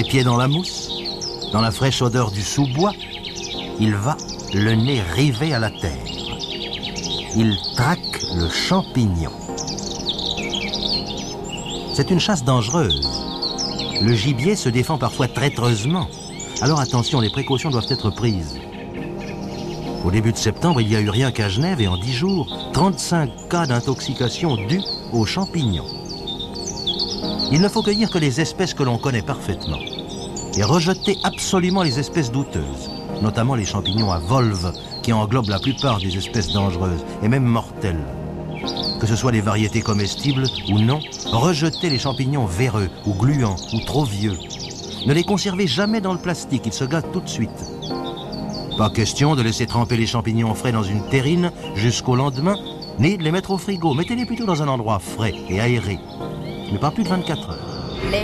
Les pieds dans la mousse, dans la fraîche odeur du sous-bois, il va, le nez rivé à la terre. Il traque le champignon. C'est une chasse dangereuse. Le gibier se défend parfois traîtreusement. Alors attention, les précautions doivent être prises. Au début de septembre, il n'y a eu rien qu'à Genève et en 10 jours, 35 cas d'intoxication dus aux champignons. Il ne faut cueillir que les espèces que l'on connaît parfaitement et rejeter absolument les espèces douteuses, notamment les champignons à volve qui englobent la plupart des espèces dangereuses et même mortelles. Que ce soit des variétés comestibles ou non, rejetez les champignons véreux ou gluants ou trop vieux. Ne les conservez jamais dans le plastique, ils se gâtent tout de suite. Pas question de laisser tremper les champignons frais dans une terrine jusqu'au lendemain, ni de les mettre au frigo. Mettez-les plutôt dans un endroit frais et aéré, mais pas plus de 24 heures.